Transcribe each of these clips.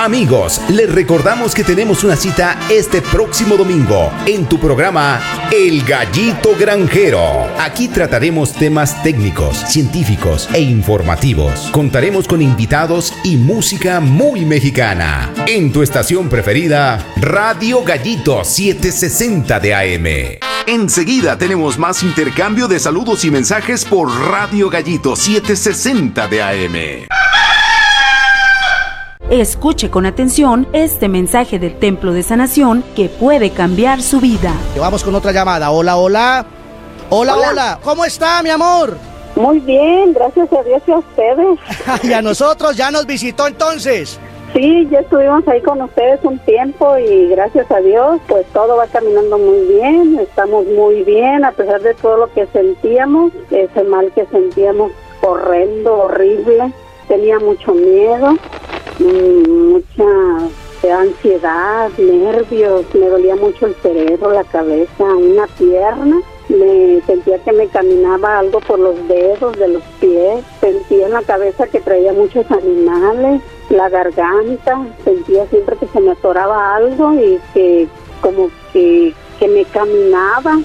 Amigos, les recordamos que tenemos una cita este próximo domingo en tu programa El Gallito Granjero. Aquí trataremos temas técnicos, científicos e informativos. Contaremos con invitados y música muy mexicana. En tu estación preferida, Radio Gallito 760 de AM. Enseguida tenemos más intercambio de saludos y mensajes por Radio Gallito 760 de AM. Escuche con atención este mensaje del Templo de Sanación que puede cambiar su vida. Vamos con otra llamada. Hola, hola. Hola, hola. ¿Cómo está, mi amor? Muy bien, gracias a Dios y a ustedes. Y a nosotros, ¿ya nos visitó entonces? Sí, ya estuvimos ahí con ustedes un tiempo y gracias a Dios, pues todo va caminando muy bien, estamos muy bien, a pesar de todo lo que sentíamos, ese mal que sentíamos horrendo, horrible, tenía mucho miedo, mucha ansiedad, nervios, me dolía mucho el cerebro, la cabeza, una pierna. Me sentía que me caminaba algo por los dedos de los pies, sentía en la cabeza que traía muchos animales, la garganta, sentía siempre que se me atoraba algo y que como que me caminaba.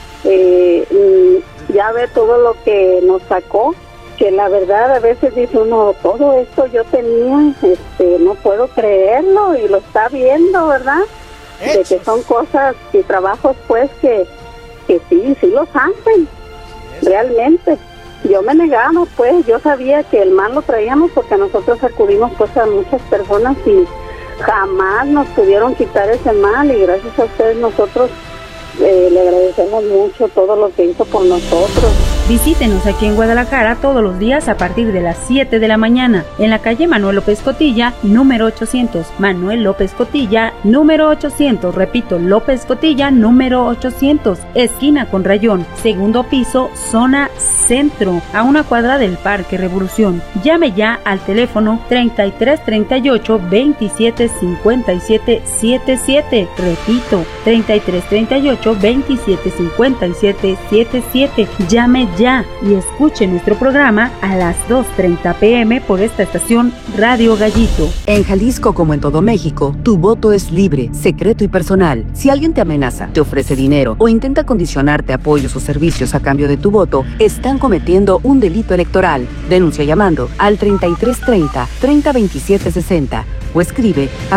Ya ve todo lo que nos sacó, que la verdad a veces dice uno, todo esto yo tenía, no puedo creerlo y lo está viendo, ¿verdad? De que son cosas y trabajos pues que sí los hacen, realmente. Yo me negaba, pues, yo sabía que el mal lo traíamos porque nosotros acudimos pues a muchas personas y jamás nos pudieron quitar ese mal y gracias a ustedes nosotros le agradecemos mucho todo lo que hizo por nosotros. Visítenos aquí en Guadalajara todos los días a partir de las 7 de la mañana en la calle Manuel López Cotilla, número 800. Manuel López Cotilla, número 800. Repito, López Cotilla, número 800. Esquina con Rayón, segundo piso, zona centro, a una cuadra del Parque Revolución. Llame ya al teléfono 3338 27 57 77. Repito, 3338 27 57 77. Llame ya y escuche nuestro programa a las 2:30 p.m. por esta estación Radio Gallito. En Jalisco, como en todo México, tu voto es libre, secreto y personal. Si alguien te amenaza, te ofrece dinero o intenta condicionarte apoyos o servicios a cambio de tu voto, están cometiendo un delito electoral. Denuncia llamando al 3330 302760 o escribe a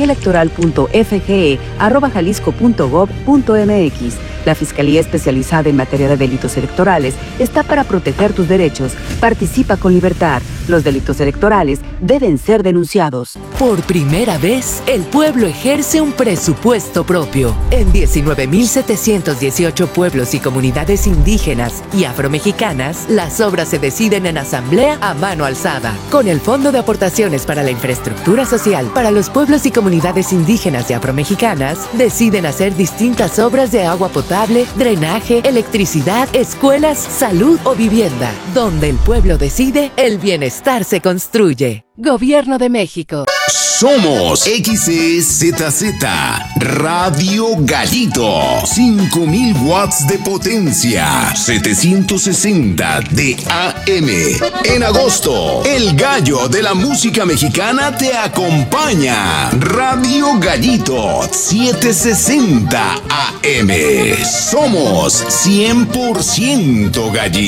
fiscaliaelectoral.fge@jalisco.gov.mx. La Fiscalía Especializada en Materia de Delitos Electorales está para proteger tus derechos. Participa con libertad. Los delitos electorales deben ser denunciados. Por primera vez, el pueblo ejerce un presupuesto propio. En 19.718 pueblos y comunidades indígenas y afromexicanas, las obras se deciden en asamblea a mano alzada. Con el Fondo de Aportaciones para la Infraestructura Social para los pueblos y comunidades indígenas y afromexicanas, deciden hacer distintas obras de agua potable, drenaje, electricidad, escuelas, salud o vivienda. Donde el pueblo decide, el bienestar se construye. Gobierno de México. Somos XEZZ Radio Gallito. 5000 watts de potencia. 760 de AM. En agosto, el gallo de la música mexicana te acompaña. Radio Gallito 760 AM. Somos 100% Gallito.